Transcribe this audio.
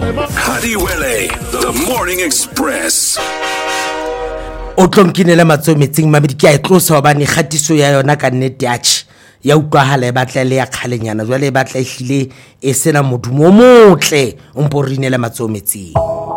Hadiwele, the Morning Express. O tlonkinele matso metsing mamedi ke a tlosa hobane khatiso ya yona ka nnete ya utlwahala e batla le ya khalenyana jwale e batla ehlile e sena modumo o motle o mporinele matso metsing.